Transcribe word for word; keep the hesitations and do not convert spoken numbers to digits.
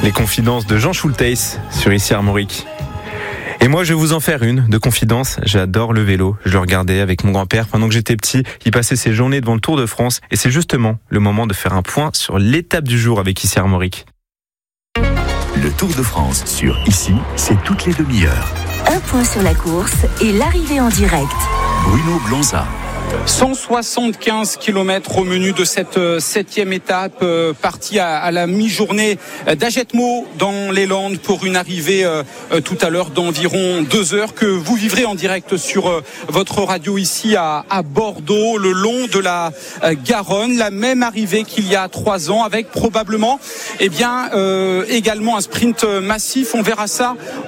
Les confidences de Jean Schulteis sur Ici Armorique. Et moi, je vais vous en faire une de confidence. J'adore le vélo. Je le regardais avec mon grand-père pendant que j'étais petit. Il passait ses journées devant le Tour de France. Et c'est justement le moment de faire un point sur l'étape du jour avec Ici Armorique. Le Tour de France sur Ici, c'est toutes les demi-heures. Un point sur la course et l'arrivée en direct. Bruno Blanza. cent soixante-quinze kilomètres au menu de cette septième étape, euh, partie à, à la mi-journée d'Agetmo dans les Landes pour une arrivée euh, tout à l'heure d'environ deux heures que vous vivrez en direct sur euh, votre radio ici à, à Bordeaux, le long de la euh, Garonne. La même arrivée qu'il y a trois ans avec probablement eh bien, euh, également un sprint massif. On verra ça